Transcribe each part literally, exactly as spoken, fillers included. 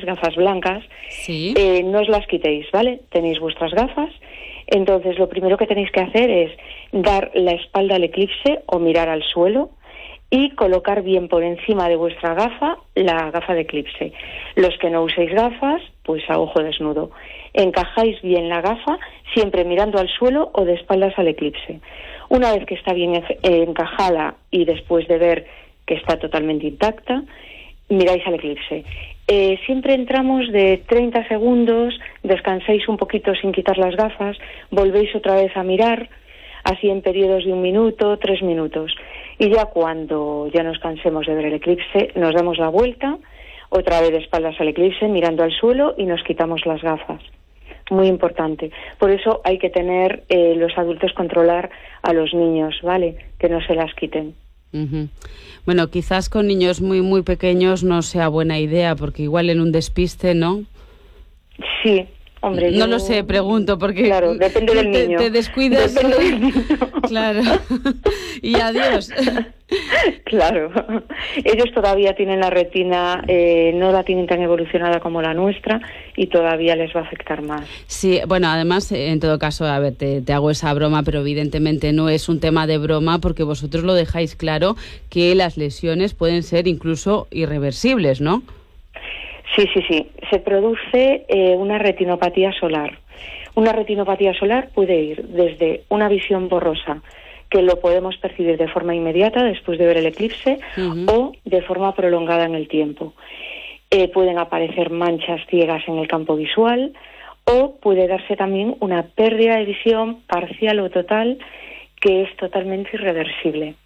gafas blancas, sí. eh, no os las quitéis, ¿vale? Tenéis vuestras gafas, entonces lo primero que tenéis que hacer es dar la espalda al eclipse o mirar al suelo y colocar bien por encima de vuestra gafa la gafa de eclipse. Los que no uséis gafas, pues a ojo desnudo. Encajáis bien la gafa, siempre mirando al suelo o de espaldas al eclipse. Una vez que está bien eh, encajada y después de ver que está totalmente intacta, miráis al eclipse. Eh, siempre entramos de treinta segundos, descansáis un poquito sin quitar las gafas, volvéis otra vez a mirar, así en periodos de un minuto, tres minutos. Y ya cuando ya nos cansemos de ver el eclipse, nos damos la vuelta, otra vez de espaldas al eclipse, mirando al suelo y nos quitamos las gafas. Muy importante. Por eso hay que tener eh, los adultos controlar a los niños, ¿vale? Que no se las quiten. Uh-huh. Bueno, quizás con niños muy, muy pequeños no sea buena idea, porque igual en un despiste, ¿no? Sí. Hombre, no yo... lo sé, pregunto, porque claro, depende del te, niño. te descuidas. Depende del niño. Claro. Y adiós. Claro. Ellos todavía tienen la retina, eh, no la tienen tan evolucionada como la nuestra y todavía les va a afectar más. Sí, bueno, además, en todo caso, a ver, te, te hago esa broma, pero evidentemente no es un tema de broma porque vosotros lo dejáis claro que las lesiones pueden ser incluso irreversibles, ¿no? Sí, sí, sí. Se produce eh, una retinopatía solar. Una retinopatía solar puede ir desde una visión borrosa, que lo podemos percibir de forma inmediata después de ver el eclipse, uh-huh. o de forma prolongada en el tiempo. Eh, pueden aparecer manchas ciegas en el campo visual, o puede darse también una pérdida de visión parcial o total que es totalmente irreversible.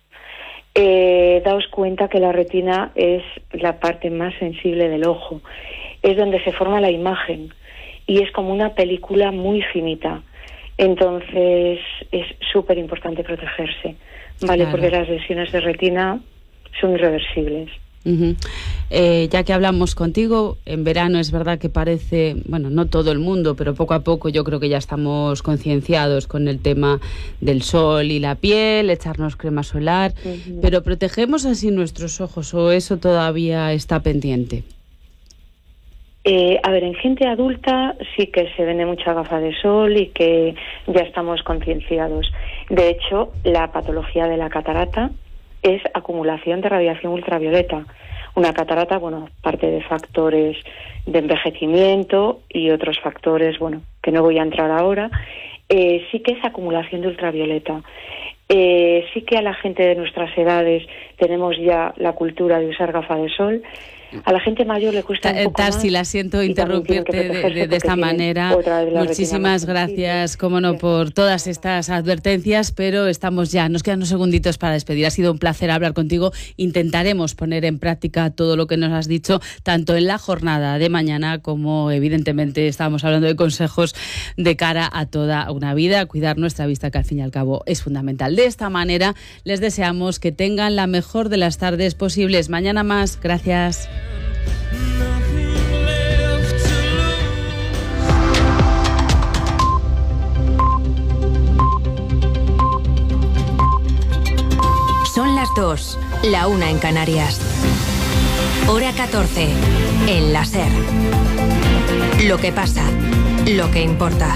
Eh, daos cuenta que la retina es la parte más sensible del ojo, es donde se forma la imagen y es como una película muy finita, entonces es súper importante protegerse, ¿vale? Claro. Porque las lesiones de retina son irreversibles. Uh-huh. Eh, ya que hablamos contigo, en verano es verdad que parece, bueno, no todo el mundo, pero poco a poco yo creo que ya estamos concienciados con el tema del sol y la piel, echarnos crema solar, uh-huh. pero ¿protegemos así nuestros ojos o eso todavía está pendiente? Eh, a ver, en gente adulta sí que se vende mucha gafa de sol y que ya estamos concienciados. De hecho, la patología de la catarata es acumulación de radiación ultravioleta. Una catarata, bueno, parte de factores de envejecimiento y otros factores, bueno, que no voy a entrar ahora, eh, sí que es acumulación de ultravioleta. Eh, sí que a la gente de nuestras edades tenemos ya la cultura de usar gafas de sol. A la gente mayor le cuesta un poco Tarsi, más. la siento interrumpirte de, de, de esta manera. Muchísimas gracias, como no, por todas estas advertencias, pero estamos ya, nos quedan unos segunditos para despedir. Ha sido un placer hablar contigo. Intentaremos poner en práctica todo lo que nos has dicho, tanto en la jornada de mañana como, evidentemente, estamos hablando de consejos de cara a toda una vida, cuidar nuestra vista, que al fin y al cabo es fundamental. De esta manera, les deseamos que tengan la mejor de las tardes posibles. Mañana más. Gracias. Son las dos, la una en Canarias. Hora catorce, en la SER. Lo que pasa, lo que importa.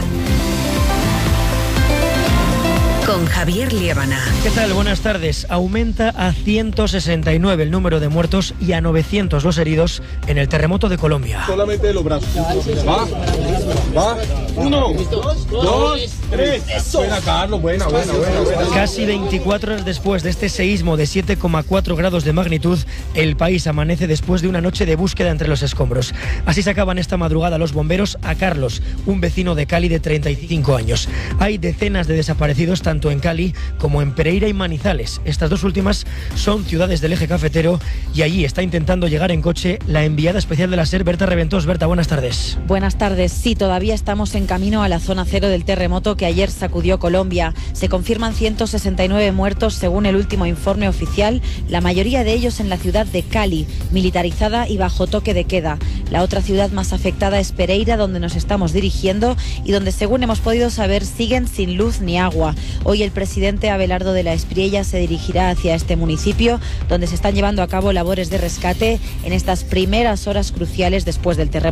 Con Javier Liébana. ¿Qué tal? Buenas tardes. Aumenta a ciento sesenta y nueve el número de muertos y a novecientos los heridos en el terremoto de Colombia. Solamente los brazos. Va, va. Uno, dos, dos, tres. Eso. Buena, Carlos. Buena, buena, buena, buena. Casi veinticuatro horas después de este seísmo de siete coma cuatro grados de magnitud, el país amanece después de una noche de búsqueda entre los escombros. Así sacaban esta madrugada los bomberos a Carlos, un vecino de Cali de treinta y cinco años. Hay decenas de desaparecidos tanto en Cali como en Pereira y Manizales. Estas dos últimas son ciudades del eje cafetero y allí está intentando llegar en coche la enviada especial de la SER, Berta Reventós. Berta, buenas tardes. Buenas tardes. Sí, todavía estamos en camino a la zona cero del terremoto que ayer sacudió Colombia. Se confirman ciento sesenta y nueve muertos según el último informe oficial, la mayoría de ellos en la ciudad de Cali, militarizada y bajo toque de queda. La otra ciudad más afectada es Pereira, donde nos estamos dirigiendo y donde, según hemos podido saber, siguen sin luz ni agua. Hoy el presidente Abelardo de la Espriella se dirigirá hacia este municipio, donde se están llevando a cabo labores de rescate en estas primeras horas cruciales después del terremoto.